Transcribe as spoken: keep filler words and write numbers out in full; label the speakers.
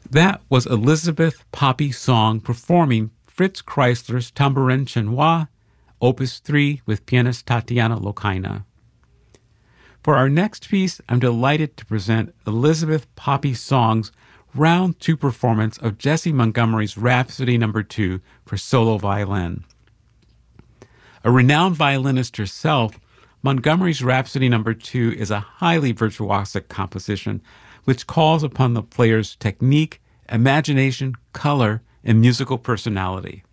Speaker 1: That was Elizabeth Poppy Song performing Fritz Kreisler's Tambourin Chinois, Opus three with pianist Tatiana Lokaina. For our next piece, I'm delighted to present Elizabeth Poppy Song's round two performance of Jessie Montgomery's Rhapsody number two for solo violin. A renowned violinist herself, Montgomery's Rhapsody number two is a highly virtuosic composition which calls upon the player's technique, imagination, color, and musical personality.